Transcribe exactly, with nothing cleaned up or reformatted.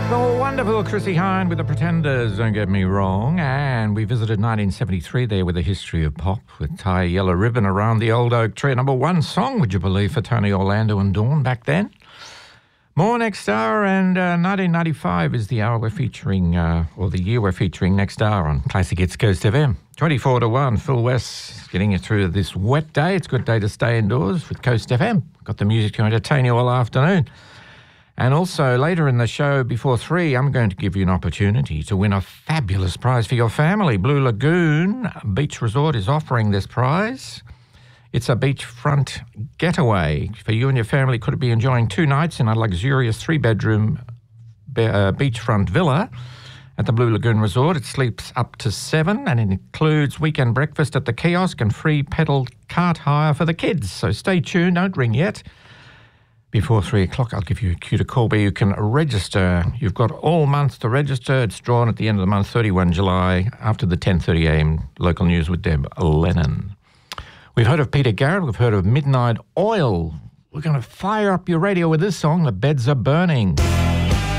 The wonderful Chrissie Hynde with the Pretenders, don't get me wrong. And we visited nineteen seventy-three there with a history of pop with Tie a Yellow Ribbon Around the Old Oak Tree. Number one song, would you believe, for Tony Orlando and Dawn back then. More next hour, and uh, nineteen ninety-five is the hour we're featuring, uh, or the year we're featuring next hour on Classic Hits Coast F M. twenty-four to one, Phil West getting you through this wet day. It's a good day to stay indoors with Coast F M. Got the music to entertain you all afternoon. And also, later in the show, before three, I'm going to give you an opportunity to win a fabulous prize for your family. Blue Lagoon Beach Resort is offering this prize. It's a beachfront getaway for you and your family. Could be enjoying two nights in a luxurious three-bedroom be- uh, beachfront villa at the Blue Lagoon Resort. It sleeps up to seven, and it includes weekend breakfast at the kiosk and free pedal cart hire for the kids. So stay tuned. Don't ring yet. Before three o'clock, I'll give you a cue to call where you can register. You've got all month to register. It's drawn at the end of the month, thirty-first of July, after the ten thirty a m local news with Deb Lennon. We've heard of Peter Garrett. We've heard of Midnight Oil. We're going to fire up your radio with this song, The Beds Are Burning.